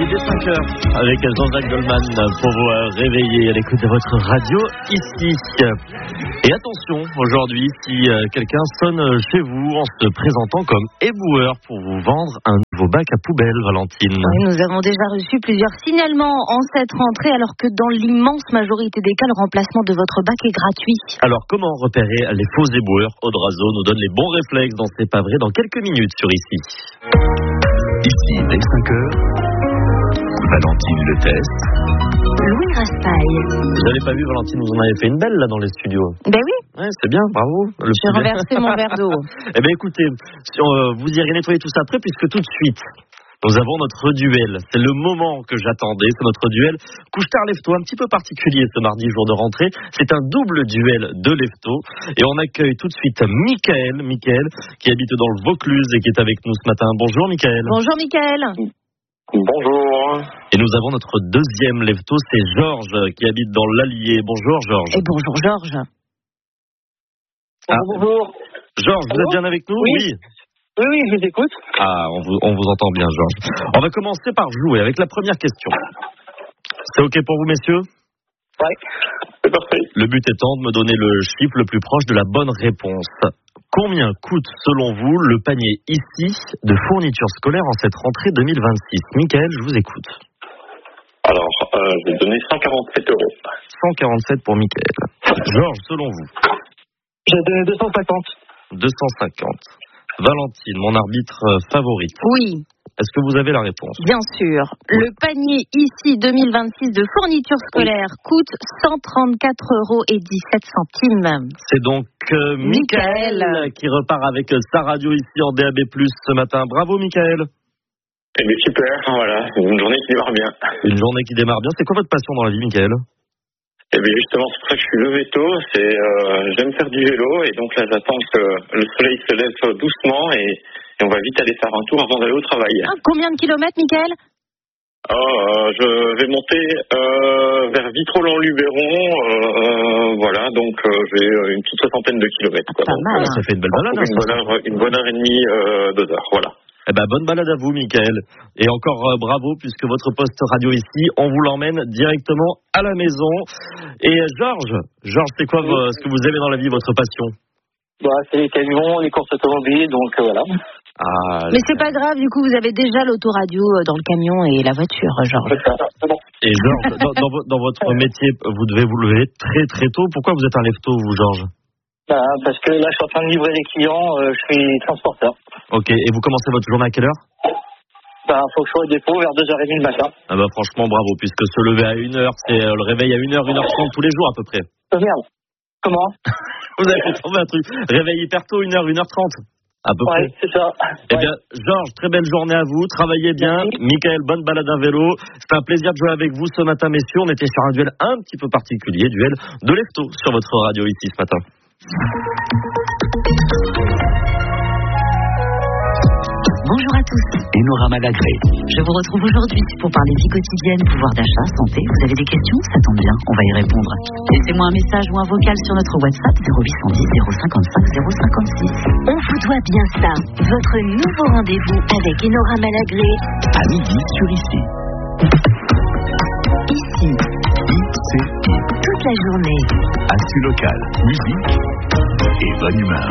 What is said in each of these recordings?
il est 5 heures avec Jean-Jacques Goldman pour vous réveiller à l'écoute de votre radio ici. Et attention, aujourd'hui, si quelqu'un sonne chez vous en se présentant comme éboueur pour vous vendre un nouveau bac à poubelle, Valentine. Oui, nous avons déjà reçu plusieurs signalements en cette rentrée, alors que dans l'immense majorité des cas, le remplacement de votre bac est gratuit. Alors, comment repérer les faux éboueurs? Audrazo nous donne les bons réflexes dans C'est pas vrai dans quelques minutes sur Ici. Ici, dès 5 heures, Valentine le test. Louis Raspail. Vous n'avez pas vu, Valentine, vous en avez fait une belle là dans les studios. Ben oui. Ouais, c'est bien, bravo. J'ai renversé mon verre d'eau. Eh bien écoutez, vous irez nettoyer tout ça après, puisque tout de suite, nous avons notre duel. C'est le moment que j'attendais, c'est notre duel couche-tard lève-tôt, un petit peu particulier ce mardi, jour de rentrée. C'est un double duel de lève-tôt. Et on accueille tout de suite Michael, qui habite dans le Vaucluse et qui est avec nous ce matin. Bonjour Michael. Bonjour Michael. Bonjour. Et nous avons notre deuxième lève-tôt, c'est Georges, qui habite dans l'Allier. Bonjour Georges. Et bonjour Georges. Bonjour. Georges, vous êtes bien avec nous? Oui. Oui, je vous écoute. Ah, on vous entend bien, Georges. On va commencer par jouer avec la première question. C'est OK pour vous, messieurs? Oui, c'est parfait. Le but étant de me donner le chiffre le plus proche de la bonne réponse. Combien coûte, selon vous, le panier ici de fournitures scolaires en cette rentrée 2026? Michael, je vous écoute. Alors, je vais donner 147 euros. 147 pour Michael. Georges, selon vous? J'ai donné 250. 250. Valentine, mon arbitre favorite. Oui. Est-ce que vous avez la réponse? Bien sûr. Le panier ici 2026 de fournitures scolaires coûte 134,17 €. C'est donc Michael qui repart avec sa radio ici en DAB+, ce matin. Bravo Michael. Eh bien super, voilà, une journée qui démarre bien. Une journée qui démarre bien. C'est quoi votre passion dans la vie, Michael? Eh bien justement, c'est pour ça que je suis levé tôt, j'aime faire du vélo et donc là j'attends que le soleil se lève doucement et on va vite aller faire un tour avant d'aller au travail. Combien de kilomètres, Michael? Je vais monter vers Vitrolles-en-Luberon, voilà, donc j'ai une petite soixantaine de kilomètres. Quoi. Pas mal. Ça fait une belle balade. Une bonne heure et demie, 2 heures, voilà. Eh ben, bonne balade à vous, Michael. Et encore bravo, puisque votre poste radio ici, on vous l'emmène directement à la maison. Et Georges, c'est quoi ce que vous aimez dans la vie, votre passion? C'est les camions, les courses automobiles, donc voilà. Mais c'est pas grave, du coup, vous avez déjà l'autoradio dans le camion et la voiture, Georges. C'est bon. Et Georges, dans votre métier, vous devez vous lever très très tôt. Pourquoi vous êtes un lève-tôt, vous, Georges? Parce que là, je suis en train de livrer les clients, je suis transporteur. Ok, et vous commencez votre journée à quelle heure? Faut que je sois au dépôt vers 2h30 le matin. Ah bah franchement, bravo, puisque se lever à 1h, c'est le réveil à 1h, 1h30 tous les jours à peu près. Oh merde. Comment? Vous avez trouvé un truc. Réveil hyper tôt, 1h, 1h30 à peu près. C'est ça. Eh bien, Georges, très belle journée à vous. Travaillez bien. Merci. Michael, bonne balade à vélo. C'est un plaisir de jouer avec vous ce matin, messieurs. On était sur un duel un petit peu particulier, duel de lève-tôt sur votre radio ici ce matin. Bonjour à tous. Enora Malagré. Je vous retrouve aujourd'hui pour parler vie quotidienne, pouvoir d'achat, santé. Vous avez des questions? Ça tombe bien, on va y répondre. Laissez-moi un message ou un vocal sur notre WhatsApp 0810 055 056. On vous doit bien ça. Votre nouveau rendez-vous avec Enora Malagré. À midi sur Ici. Ici, ICI. toute la journée. Actu local, musique et bonne humeur.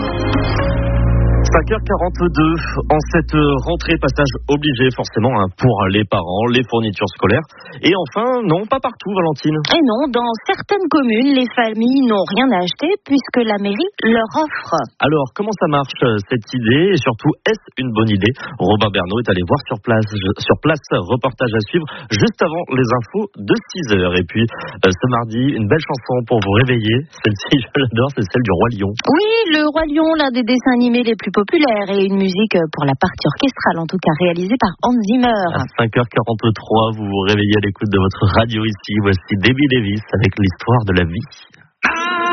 5h42, en cette rentrée, passage obligé forcément pour les parents, les fournitures scolaires. Et enfin, non, pas partout, Valentine. Et non, dans certaines communes, les familles n'ont rien à acheter puisque la mairie leur offre. Alors, comment ça marche cette idée et surtout, est-ce une bonne idée? Robin Bernot est allé voir sur place, reportage à suivre juste avant les infos de 6h. Et puis, ce mardi, une belle chanson pour vous réveiller. Celle-ci, je l'adore, c'est celle du Roi Lion. Oui, le Roi Lion, l'un des dessins animés les plus populaire et une musique pour la partie orchestrale, en tout cas réalisée par Hans Zimmer. À 5h43, vous vous réveillez à l'écoute de votre radio ici. Voici Debbie Davis avec l'histoire de la vie.